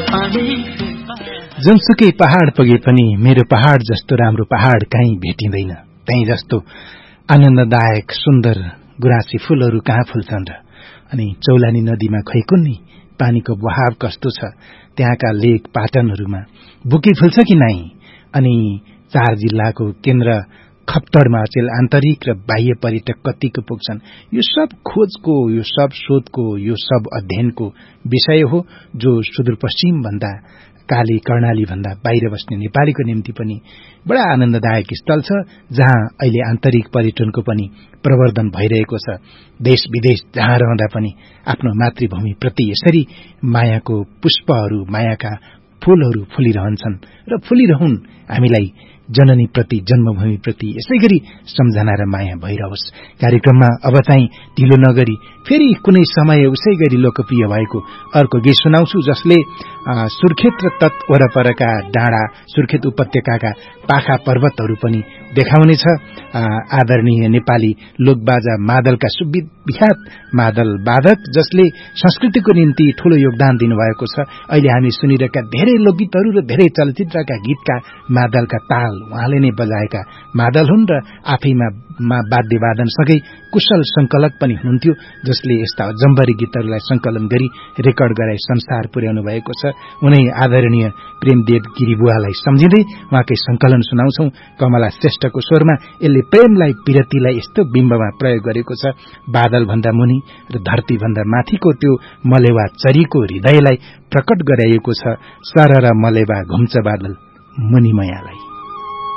जुनसुकै पहाड पुगे पनि मेरो पहाड जस्तो राम्रो पहाड कहीँ भेटिँदैन। त्यही जस्तो आनन्ददायक सुन्दर गुराँसी फूलहरू कहाँ फुल्छन् र? अनि चौलानी नदीमा खैकुन्नी पानीको बहाव कस्तो छ? त्यहाँका लेक पाटनहरूमा बुके फुल्छ कि नाइ? अनि 4 जिल्लाको केन्द्र खप्तडमा अचेल आन्तरिक र बाह्य पर्यटक कतिको पुग्छन्? यो सब खोजको, यो सब शोधको, यो सब अध्ययनको विषय हो, जो सुदूरपश्चिम भन्दा काली कर्णाली भन्दा बाहिर बस्ने नेपालीको निम्ति पनि बडा आनन्ददायक स्थल छ, जहाँ अहिले आन्तरिक पर्यटनको पनि प्रवर्धन भइरहेको छ। देश विदेश जहाँ रहँदा पनि आफ्नो मातृभूमि प्रति यसरी मायाको पुष्पहरू, मायाका फूलहरू फुलिरहन्छन् र फुलिरहुन्। हामीलाई जननी प्रति, जन्मभूमि प्रति यसै गरी सम्झना र माया भइरहोस्। कार्यक्रममा अब चाहिँ ढिलो नगरी फेरि कुनै समय उसै गरी लोकप्रिय भएको अर्को गीत सुनाउँछु, जसले सुर्खेत र तट वरपरका डाँडा, सुर्खेत उपत्यकाका पाखा पर्वतहरू पनि देखाउनेछ। आदरणीय नेपाली लोकबाजा मादलका सुविख्यात मादल वादक, जसले संस्कृतिको निम्ति ठूलो योगदान दिनुभएको छ। अहिले हामी सुनिरहेका धेरै लोकगीतहरू र धेरै चलचित्रका गीतका मादलका ताल उहाँले नै बजाएका मादल हुन् र आफैमा वाद्यवादनसँगै कुशल संकलक पनि हुनुहुन्थ्यो, जसले यस्ता जम्बरी गीतहरूलाई संकलन गरी रेकर्ड गराई संसार पुर्याउनु भएको छ। उनै आदरणीय प्रेमदेव गिरिबुवालाई सम्झिँदै उहाँकै संकलन सुनाउँछौ। कमला श्रेष्ठको स्वरमा यसले प्रेमलाई, विरतिलाई यस्तो बिम्बमा प्रयोग गरेको छ। बादल भन्दा मुनि र धरती भन्दा माथिको त्यो मलेवा चरीको हृदयलाई प्रकट गराइएको छ। सरर मलेवा घुम्छ बादल मुनिमयालाई।